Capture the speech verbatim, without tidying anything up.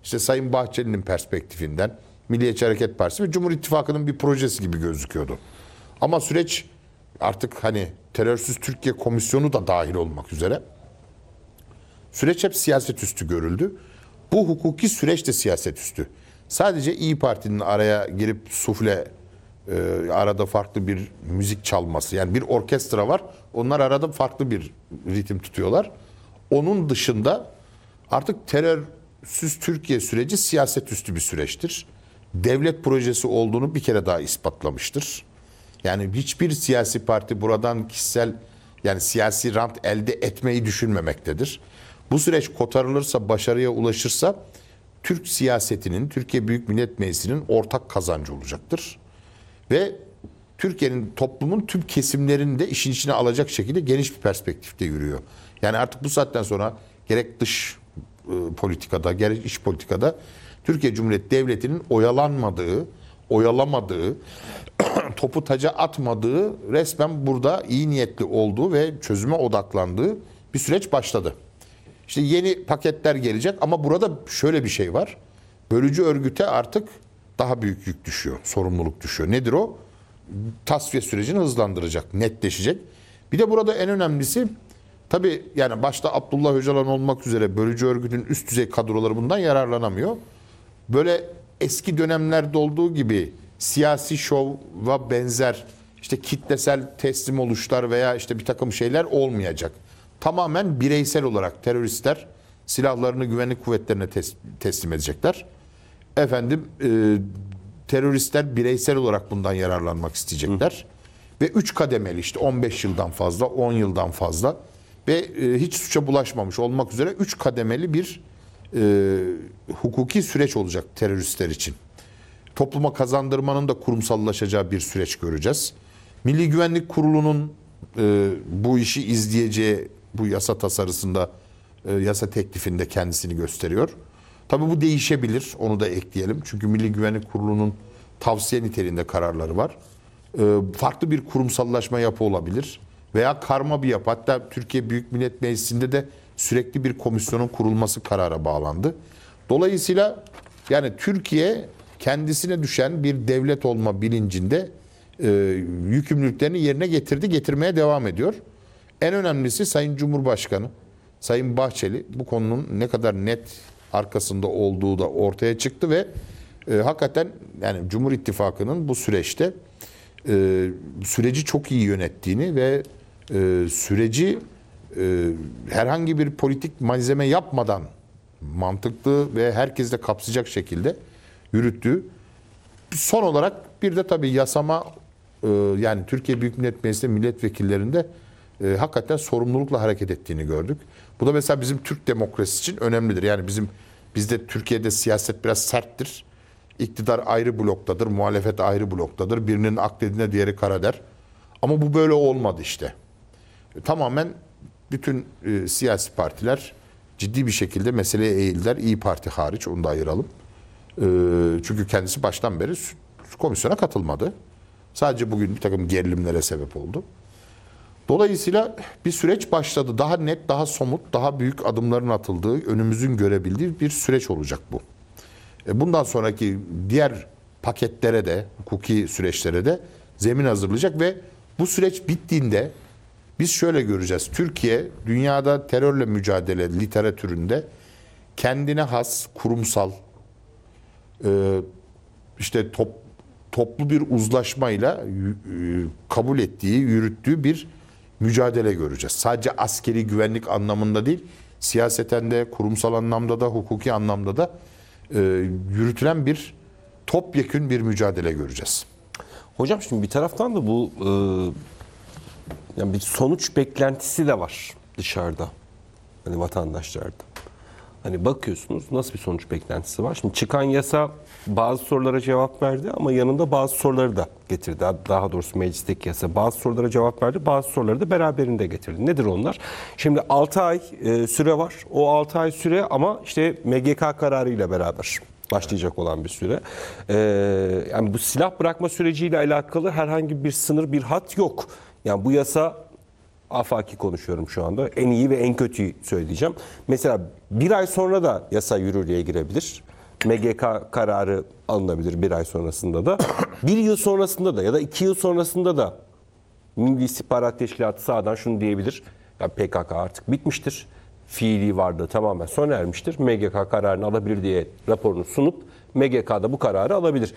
işte Sayın Bahçeli'nin perspektifinden Milliyetçi Hareket Partisi ve Cumhur İttifakı'nın bir projesi gibi gözüküyordu. Ama süreç artık hani Terörsüz Türkiye Komisyonu da dahil olmak üzere süreç hep siyaset üstü görüldü. Bu hukuki süreç de siyaset üstü. Sadece İyi Parti'nin araya girip sufle e, arada farklı bir müzik çalması, yani bir orkestra var. Onlar arada farklı bir ritim tutuyorlar. Onun dışında artık terörsüz Türkiye süreci siyaset üstü bir süreçtir. Devlet projesi olduğunu bir kere daha ispatlamıştır. Yani hiçbir siyasi parti buradan kişisel, yani siyasi rant elde etmeyi düşünmemektedir. Bu süreç kotarılırsa, başarıya ulaşırsa Türk siyasetinin, Türkiye Büyük Millet Meclisi'nin ortak kazancı olacaktır. Ve Türkiye'nin, toplumun tüm kesimlerini de işin içine alacak şekilde geniş bir perspektifte yürüyor. Yani artık bu saatten sonra gerek dış e, politikada, gerek iç politikada Türkiye Cumhuriyeti Devleti'nin oyalanmadığı, oyalamadığı, topu taca atmadığı, resmen burada iyi niyetli olduğu ve çözüme odaklandığı bir süreç başladı. İşte yeni paketler gelecek ama burada şöyle bir şey var. Bölücü örgüte artık daha büyük yük düşüyor, sorumluluk düşüyor. Nedir o? Tasfiye sürecini hızlandıracak, netleşecek. Bir de burada en önemlisi, tabii yani başta Abdullah Öcalan olmak üzere bölücü örgütün üst düzey kadroları bundan yararlanamıyor. Böyle eski dönemlerde olduğu gibi siyasi şova benzer işte kitlesel teslim oluşlar veya işte bir takım şeyler olmayacak. Tamamen bireysel olarak teröristler silahlarını güvenlik kuvvetlerine tes- teslim edecekler. Efendim e, teröristler bireysel olarak bundan yararlanmak isteyecekler. Hı. Ve üç kademeli, işte on beş yıldan fazla, on yıldan fazla ve e, hiç suça bulaşmamış olmak üzere üç kademeli bir e, hukuki süreç olacak teröristler için. Topluma kazandırmanın da kurumsallaşacağı bir süreç göreceğiz. Milli Güvenlik Kurulu'nun e, bu işi izleyeceği, bu yasa tasarısında, e, yasa teklifinde kendisini gösteriyor. Tabii bu değişebilir, onu da ekleyelim. Çünkü Milli Güvenlik Kurulu'nun tavsiye niteliğinde kararları var. E, farklı bir kurumsallaşma yapı olabilir. Veya karma bir yapı. Hatta Türkiye Büyük Millet Meclisi'nde de sürekli bir komisyonun kurulması karara bağlandı. Dolayısıyla yani Türkiye kendisine düşen bir devlet olma bilincinde e, yükümlülüklerini yerine getirdi, getirmeye devam ediyor. En önemlisi Sayın Cumhurbaşkanı, Sayın Bahçeli bu konunun ne kadar net arkasında olduğu da ortaya çıktı ve e, hakikaten yani Cumhur İttifakı'nın bu süreçte e, süreci çok iyi yönettiğini ve e, süreci e, herhangi bir politik malzeme yapmadan mantıklı ve herkesi de kapsayacak şekilde yürüttüğü. Son olarak bir de tabii yasama, e, yani Türkiye Büyük Millet Meclisi milletvekillerinde e, hakikaten sorumlulukla hareket ettiğini gördük. Bu da mesela bizim Türk demokrasisi için önemlidir. Yani bizim bizde Türkiye'de siyaset biraz serttir. İktidar ayrı bloktadır, muhalefet ayrı bloktadır. Birinin aklediğine diğeri kara der. Ama bu böyle olmadı işte. E, tamamen bütün e, siyasi partiler ciddi bir şekilde meseleye eğildiler. İyi Parti hariç, onu da ayıralım. E, çünkü kendisi baştan beri komisyona katılmadı. Sadece bugün bir takım gerilimlere sebep oldu. Dolayısıyla bir süreç başladı. Daha net, daha somut, daha büyük adımların atıldığı, önümüzün görebildiği bir süreç olacak bu. E, bundan sonraki diğer paketlere de, hukuki süreçlere de zemin hazırlayacak ve bu süreç bittiğinde biz şöyle göreceğiz. Türkiye dünyada terörle mücadele literatüründe kendine has kurumsal e, işte top, toplu bir uzlaşmayla e, kabul ettiği, yürüttüğü bir mücadele göreceğiz. Sadece askeri güvenlik anlamında değil, siyaseten de, kurumsal anlamda da, hukuki anlamda da e, yürütülen bir topyekün bir mücadele göreceğiz. Hocam şimdi bir taraftan da bu e, yani bir sonuç beklentisi de var dışarıda. Hani vatandaşlarda. Hani bakıyorsunuz nasıl bir sonuç beklentisi var. Şimdi çıkan yasa bazı sorulara cevap verdi ama yanında bazı soruları da getirdi. Daha doğrusu meclisteki yasa bazı sorulara cevap verdi, bazı soruları da beraberinde getirdi. Nedir onlar? Şimdi altı ay e, süre var. O altı ay süre ama işte M G K kararıyla beraber başlayacak olan bir süre. Ee, yani bu silah bırakma süreciyle alakalı herhangi bir sınır, bir hat yok. Yani bu yasa, afaki konuşuyorum şu anda, en iyi ve en kötüyü söyleyeceğim. Mesela bir ay sonra da yasa yürürlüğe girebilir. M G K kararı alınabilir bir ay sonrasında da. Bir yıl sonrasında da ya da iki yıl sonrasında da Milli İstihbarat Teşkilatı sağdan şunu diyebilir. Ya P K K artık bitmiştir. Fiili varlığı tamamen sona ermiştir. M G K kararını alabilir diye raporunu sunup M G K'da bu kararı alabilir.